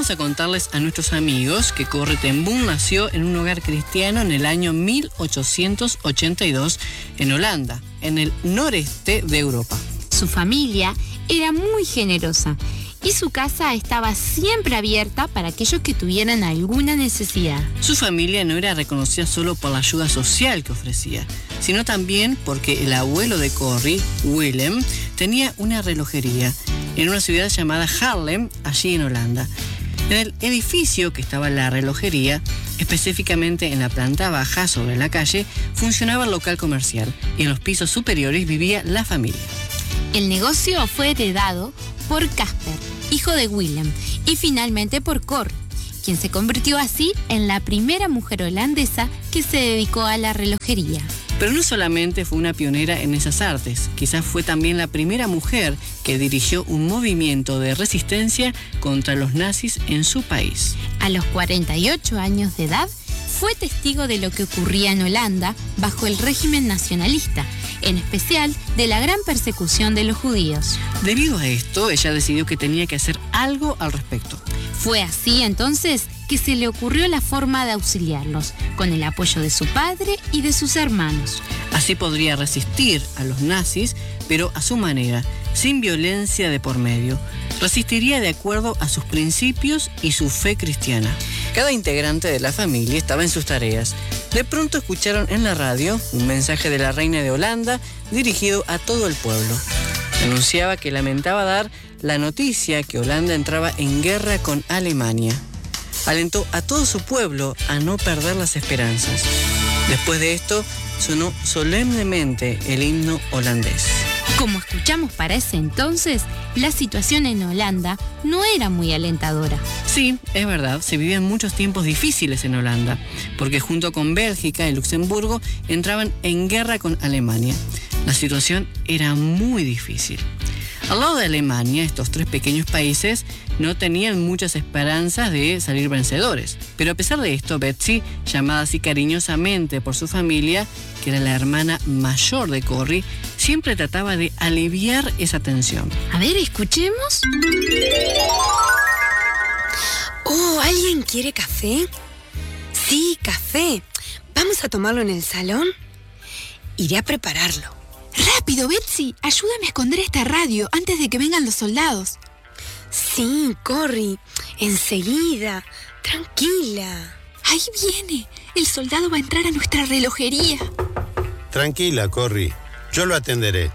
vamos a contarles a nuestros amigos que Corrie ten Boom nació en un hogar cristiano en el año 1882 en Holanda, en el noreste de Europa. Su familia era muy generosa y su casa estaba siempre abierta para aquellos que tuvieran alguna necesidad. Su familia no era reconocida solo por la ayuda social que ofrecía, sino también porque el abuelo de Corrie, Willem, tenía una relojería en una ciudad llamada Haarlem, allí en Holanda. En el edificio que estaba la relojería, específicamente en la planta baja sobre la calle, funcionaba el local comercial y en los pisos superiores vivía la familia. El negocio fue heredado por Casper, hijo de Willem, y finalmente por Corrie, quien se convirtió así en la primera mujer holandesa que se dedicó a la relojería. Pero no solamente fue una pionera en esas artes, quizás fue también la primera mujer que dirigió un movimiento de resistencia contra los nazis en su país. A los 48 años de edad, fue testigo de lo que ocurría en Holanda bajo el régimen nacionalista, en especial de la gran persecución de los judíos. Debido a esto, ella decidió que tenía que hacer algo al respecto. Fue así entonces que se le ocurrió la forma de auxiliarlos, con el apoyo de su padre y de sus hermanos. Así podría resistir a los nazis, pero a su manera, sin violencia de por medio. Resistiría de acuerdo a sus principios y su fe cristiana. Cada integrante de la familia estaba en sus tareas. De pronto escucharon en la radio un mensaje de la reina de Holanda dirigido a todo el pueblo. Anunciaba que lamentaba dar la noticia que Holanda entraba en guerra con Alemania. Alentó a todo su pueblo a no perder las esperanzas. Después de esto, sonó solemnemente el himno holandés. Como escuchamos para ese entonces, la situación en Holanda no era muy alentadora. Sí, es verdad, se vivían muchos tiempos difíciles en Holanda, porque junto con Bélgica y Luxemburgo entraban en guerra con Alemania. La situación era muy difícil. Al lado de Alemania, estos tres pequeños países no tenían muchas esperanzas de salir vencedores. Pero a pesar de esto, Betsy, llamada así cariñosamente por su familia, que era la hermana mayor de Corrie, siempre trataba de aliviar esa tensión. A ver, escuchemos. Oh, ¿alguien quiere café? Sí, café. ¿Vamos a tomarlo en el salón? Iré a prepararlo. ¡Rápido, Betsy! Ayúdame a esconder esta radio antes de que vengan los soldados. Sí, Corrie. Enseguida. Tranquila. ¡Ahí viene! El soldado va a entrar a nuestra relojería. Tranquila, Corrie. Yo lo atenderé.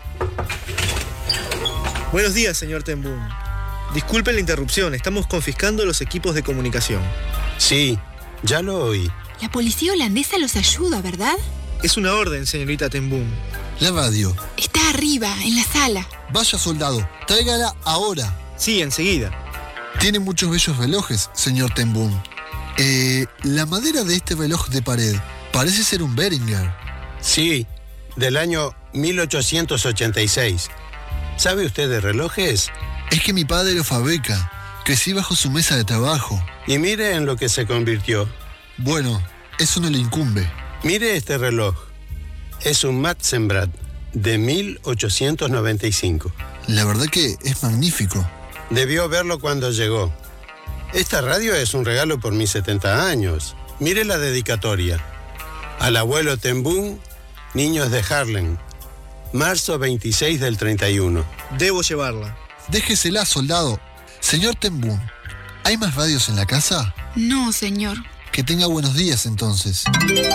Buenos días, señor ten Boom. Disculpen la interrupción. Estamos confiscando los equipos de comunicación. Sí, ya lo oí. La policía holandesa los ayuda, ¿verdad? Es una orden, señorita ten Boom. La radio. Está arriba, en la sala. Vaya, soldado, tráigala ahora. Sí, enseguida. Tiene muchos bellos relojes, señor ten Boom. La madera de este reloj de pared parece ser un Beringer. Sí, del año 1886. ¿Sabe usted de relojes? Es que mi padre lo fabrica. Crecí bajo su mesa de trabajo. Y mire en lo que se convirtió. Bueno, eso no le incumbe. Mire este reloj. Es un Matzenbrad de 1895. La verdad que es magnífico. Debió verlo cuando llegó. Esta radio es un regalo por mis 70 años. Mire la dedicatoria. Al abuelo ten Boom, niños de Haarlem. Marzo 26 del 31. Debo llevarla. Déjesela, soldado. Señor ten Boom, ¿hay más radios en la casa? No, señor. Que tenga buenos días, entonces.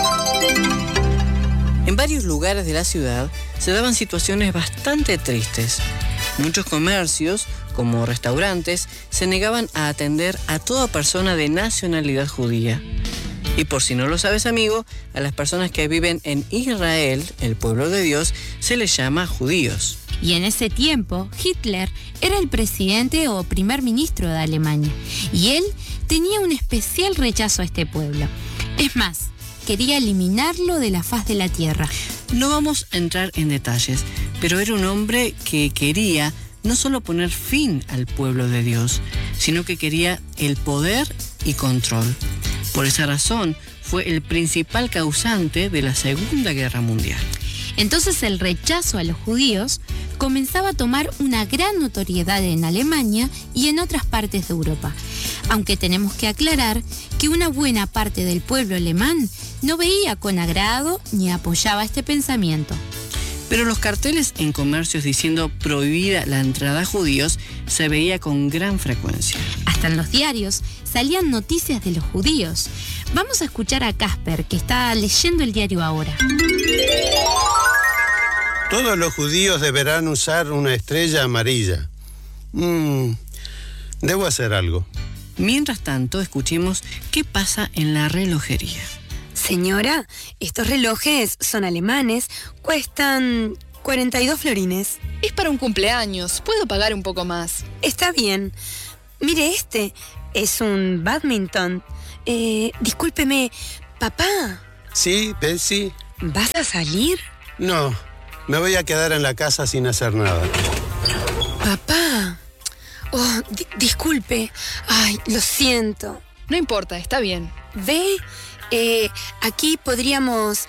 En varios lugares de la ciudad se daban situaciones bastante tristes. Muchos comercios, como restaurantes, se negaban a atender a toda persona de nacionalidad judía. Y por si no lo sabes, amigo, a las personas que viven en Israel, el pueblo de Dios, se les llama judíos. Y en ese tiempo, Hitler era el presidente o primer ministro de Alemania. Y él tenía un especial rechazo a este pueblo. Es más, quería eliminarlo de la faz de la tierra. No vamos a entrar en detalles, pero era un hombre que quería no solo poner fin al pueblo de Dios, sino que quería el poder y control. Por esa razón, fue el principal causante de la Segunda Guerra Mundial. Entonces el rechazo a los judíos comenzaba a tomar una gran notoriedad en Alemania y en otras partes de Europa. Aunque tenemos que aclarar que una buena parte del pueblo alemán no veía con agrado ni apoyaba este pensamiento. Pero los carteles en comercios diciendo prohibida la entrada a judíos se veía con gran frecuencia. Hasta en los diarios salían noticias de los judíos. Vamos a escuchar a Casper, que está leyendo el diario ahora. Todos los judíos deberán usar una estrella amarilla. Debo hacer algo. Mientras tanto, escuchemos qué pasa en la relojería. Señora, estos relojes son alemanes, cuestan 42 florines. Es para un cumpleaños, puedo pagar un poco más. Está bien. Mire, este es un badminton. Discúlpeme, papá. Sí, Betsy. ¿Vas a salir? No, me voy a quedar en la casa sin hacer nada. Papá. Oh, disculpe. Ay, lo siento. No importa, está bien. ¿Ve? Aquí podríamos,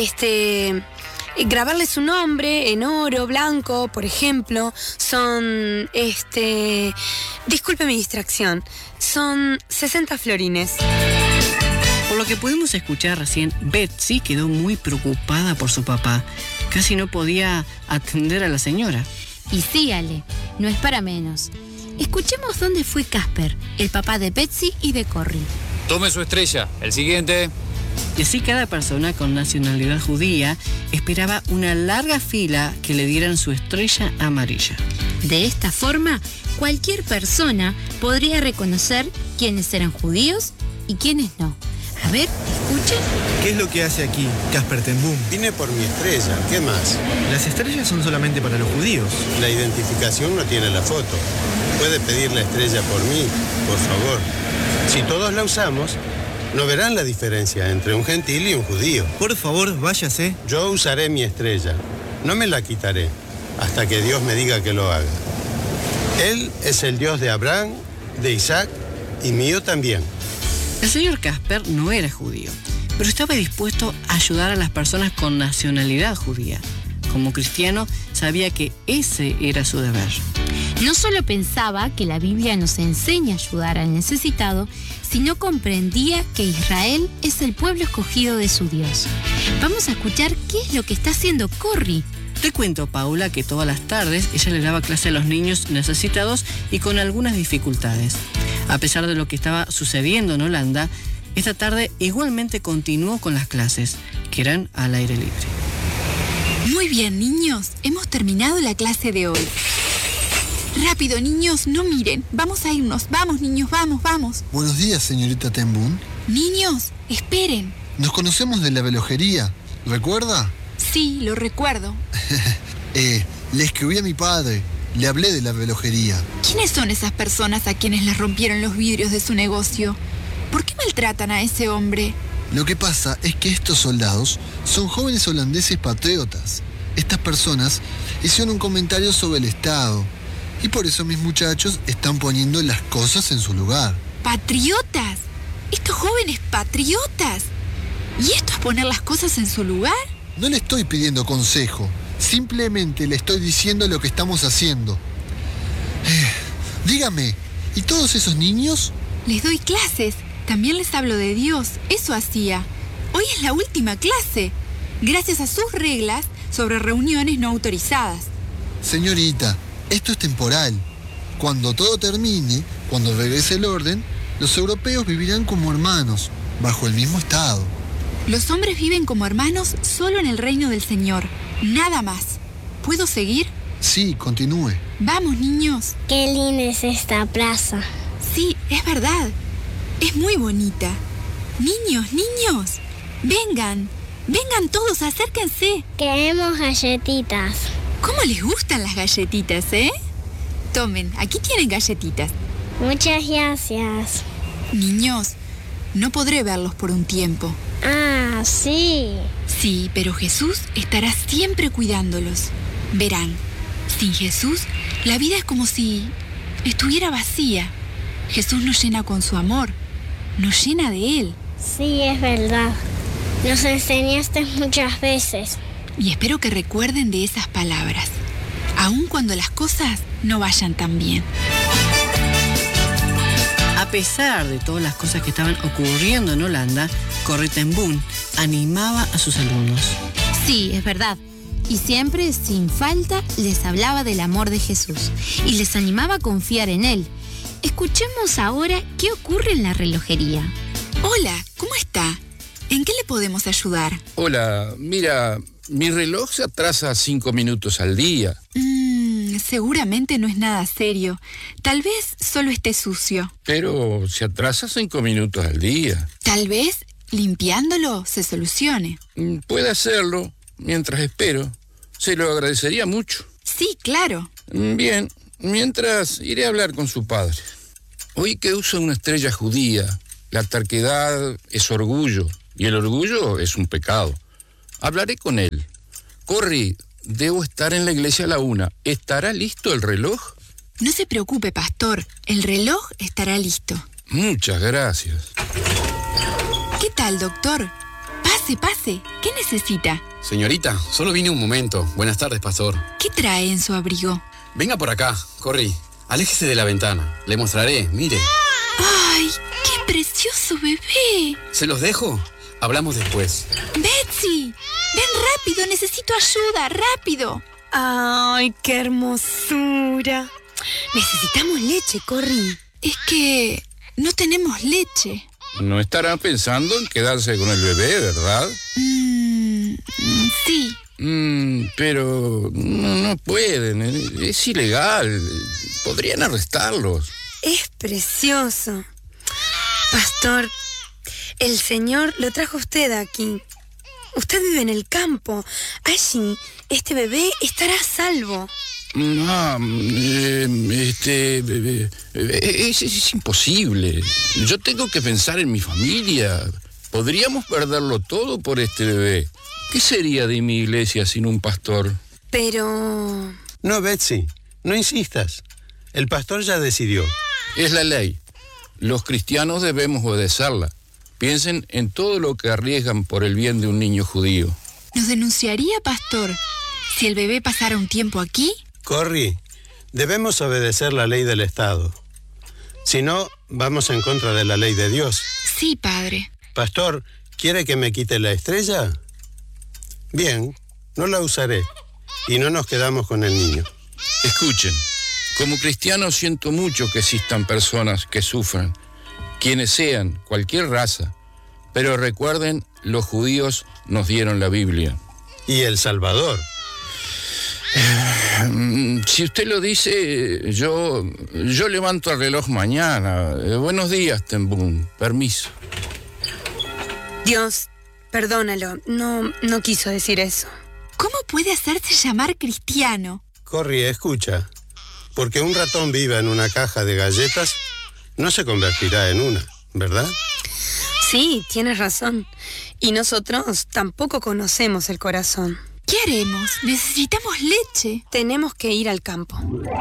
grabarle su nombre en oro, blanco, por ejemplo. Son, disculpe mi distracción. Son 60 florines. Por lo que pudimos escuchar recién, Betsy quedó muy preocupada por su papá. Casi no podía atender a la señora. Y sí, Ale, no es para menos. Escuchemos dónde fue Casper, el papá de Betsy y de Corrie. Tome su estrella. El siguiente. Y así cada persona con nacionalidad judía esperaba una larga fila que le dieran su estrella amarilla. De esta forma, cualquier persona podría reconocer quiénes eran judíos y quiénes no. A ver, escuchen. ¿Qué es lo que hace aquí, Casper Ten Boom? Vine por mi estrella, ¿qué más? Las estrellas son solamente para los judíos. La identificación no tiene la foto. Puede pedir la estrella por mí, por favor. Si todos la usamos, no verán la diferencia entre un gentil y un judío. Por favor, váyase. Yo usaré mi estrella. No me la quitaré hasta que Dios me diga que lo haga. Él es el Dios de Abraham, de Isaac y mío también. El señor Casper no era judío, pero estaba dispuesto a ayudar a las personas con nacionalidad judía. Como cristiano, sabía que ese era su deber. No solo pensaba que la Biblia nos enseña a ayudar al necesitado, sino comprendía que Israel es el pueblo escogido de su Dios. Vamos a escuchar qué es lo que está haciendo Corrie. Te cuento, Paula, que todas las tardes ella le daba clase a los niños necesitados y con algunas dificultades. A pesar de lo que estaba sucediendo en Holanda, esta tarde igualmente continuó con las clases, que eran al aire libre. Muy bien, niños. Hemos terminado la clase de hoy. Rápido, niños, no miren. Vamos a irnos. Vamos, niños, vamos. Buenos días, señorita Ten Boom. Niños, esperen. Nos conocemos de la relojería, ¿recuerda? Sí, lo recuerdo. Le escribí a mi padre. Le hablé de la relojería. ¿Quiénes son esas personas a quienes les rompieron los vidrios de su negocio? ¿Por qué maltratan a ese hombre? Lo que pasa es que estos soldados son jóvenes holandeses patriotas. Estas personas hicieron un comentario sobre el Estado. Y por eso mis muchachos están poniendo las cosas en su lugar. ¿Patriotas? ¿Estos jóvenes patriotas? ¿Y esto es poner las cosas en su lugar? No le estoy pidiendo consejo. Simplemente le estoy diciendo lo que estamos haciendo. Dígame, ¿y todos esos niños? Les doy clases. También les hablo de Dios. Eso hacía. Hoy es la última clase. Gracias a sus reglas sobre reuniones no autorizadas. Señorita, esto es temporal. Cuando todo termine, cuando regrese el orden, los europeos vivirán como hermanos, bajo el mismo Estado. Los hombres viven como hermanos solo en el reino del Señor. Nada más. ¿Puedo seguir? Sí, continúe. Vamos, niños. Qué linda es esta plaza. Sí, es verdad. Es muy bonita. Niños, vengan todos, acérquense. Queremos galletitas. ¿Cómo les gustan las galletitas, Tomen, aquí tienen galletitas. Muchas gracias. Niños, no podré verlos por un tiempo. Ah, sí. Sí, pero Jesús estará siempre cuidándolos. Verán, sin Jesús, la vida es como si estuviera vacía. Jesús nos llena con su amor, nos llena de Él. Sí, es verdad. Nos enseñaste muchas veces. Y espero que recuerden de esas palabras, aun cuando las cosas no vayan tan bien. A A pesar de todas las cosas que estaban ocurriendo en Holanda, Corrie ten Boom animaba a sus alumnos. Sí, es verdad. Y siempre, sin falta, les hablaba del amor de Jesús y les animaba a confiar en Él. Escuchemos ahora qué ocurre en la relojería. Hola, ¿cómo está? ¿En qué le podemos ayudar? Hola, mira, mi reloj se atrasa 5 minutos al día. Seguramente no es nada serio. Tal vez solo esté sucio. Pero se atrasa 5 minutos al día. Tal vez limpiándolo se solucione. Puede hacerlo mientras espero. Se lo agradecería mucho. Sí, claro. Bien, mientras iré a hablar con su padre. Oí que usa una estrella judía. La terquedad es orgullo y el orgullo es un pecado. Hablaré con él. Corrie, debo estar en la iglesia a la 1. ¿Estará listo el reloj? No se preocupe, pastor. El reloj estará listo. Muchas gracias. ¿Qué tal, doctor? Pase. ¿Qué necesita? Señorita, solo vine un momento. Buenas tardes, pastor. ¿Qué trae en su abrigo? Venga por acá, Corrie. Aléjese de la ventana. Le mostraré, mire. ¡Ay, qué precioso bebé! ¿Se los dejo? Hablamos después. ¡Betsy! ¡Ven rápido! ¡Necesito ayuda! ¡Rápido! ¡Ay, qué hermosura! Necesitamos leche, Corrie. Es que no tenemos leche. No estará pensando en quedarse con el bebé, ¿verdad? Sí. Pero no pueden. Es ilegal. Podrían arrestarlos. Es precioso. Pastor, el Señor lo trajo usted aquí. Usted vive en el campo. Allí, este bebé estará a salvo. Es imposible. Yo tengo que pensar en mi familia. Podríamos perderlo todo por este bebé. ¿Qué sería de mi iglesia sin un pastor? Pero... No, Betsy, no insistas. El pastor ya decidió. Es la ley. Los cristianos debemos obedecerla. Piensen en todo lo que arriesgan por el bien de un niño judío. ¿Nos denunciaría, pastor, si el bebé pasara un tiempo aquí? Corrie, debemos obedecer la ley del Estado. Si no, vamos en contra de la ley de Dios. Sí, padre. Pastor, ¿quiere que me quite la estrella? Bien, no la usaré. Y no nos quedamos con el niño. Escuchen, como cristiano siento mucho que existan personas que sufran, quienes sean, cualquier raza. Pero recuerden, los judíos nos dieron la Biblia. Y el Salvador. Si usted lo dice, yo levanto el reloj mañana. Buenos días, ten Boom. Permiso. Dios, perdónalo. No quiso decir eso. ¿Cómo puede hacerse llamar cristiano? Corrie, escucha. Porque un ratón viva en una caja de galletas, no se convertirá en una, ¿verdad? Sí, tienes razón. Y nosotros tampoco conocemos el corazón. ¿Qué haremos? Necesitamos leche. Tenemos que ir al campo.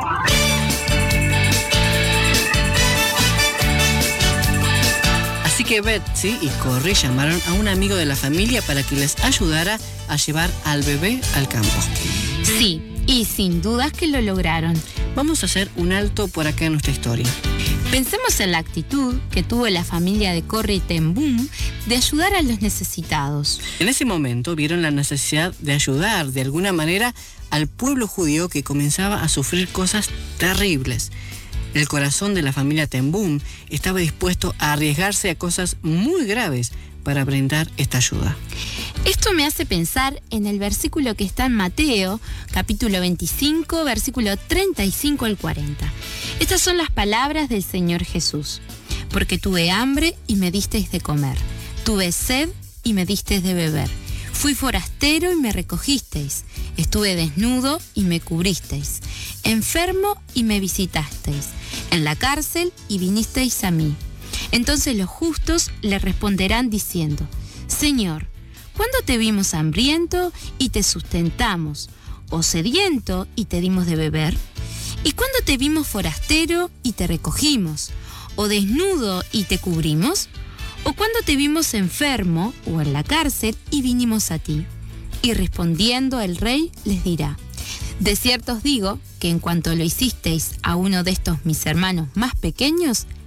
Así que Betsy y Corrie llamaron a un amigo de la familia para que les ayudara a llevar al bebé al campo. Sí, y sin dudas que lo lograron. Vamos a hacer un alto por acá en nuestra historia. Pensemos en la actitud que tuvo la familia de Corrie ten Boom de ayudar a los necesitados. En ese momento vieron la necesidad de ayudar de alguna manera al pueblo judío que comenzaba a sufrir cosas terribles. El corazón de la familia ten Boom estaba dispuesto a arriesgarse a cosas muy graves para brindar esta ayuda. Esto me hace pensar en el versículo que está en Mateo, capítulo 25, versículo 35 al 40. Estas son las palabras del Señor Jesús. Porque tuve hambre y me disteis de comer. Tuve sed y me disteis de beber. Fui forastero y me recogisteis. Estuve desnudo y me cubristeis. Enfermo y me visitasteis. En la cárcel y vinisteis a mí. Entonces los justos le responderán diciendo: Señor, ¿cuándo te vimos hambriento y te sustentamos? ¿O sediento y te dimos de beber? ¿Y cuándo te vimos forastero y te recogimos? ¿O desnudo y te cubrimos? ¿O cuándo te vimos enfermo o en la cárcel y vinimos a ti? Y respondiendo el rey les dirá: de cierto os digo que en cuanto lo hicisteis a uno de estos mis hermanos más pequeños,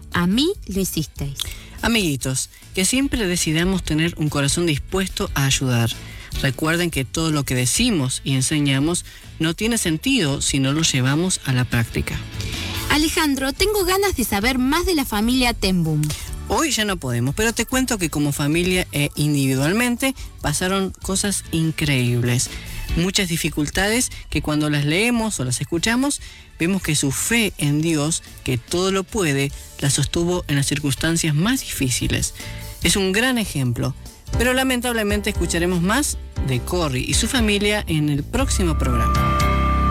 a mí lo hicisteis. Amiguitos, que siempre decidamos tener un corazón dispuesto a ayudar. Recuerden que todo lo que decimos y enseñamos no tiene sentido si no lo llevamos a la práctica. Alejandro, tengo ganas de saber más de la familia Ten Boom. Hoy ya no podemos, pero te cuento que como familia e individualmente pasaron cosas increíbles. Muchas dificultades que cuando las leemos o las escuchamos, vemos que su fe en Dios, que todo lo puede, la sostuvo en las circunstancias más difíciles. Es un gran ejemplo, pero lamentablemente escucharemos más de Corrie y su familia en el próximo programa.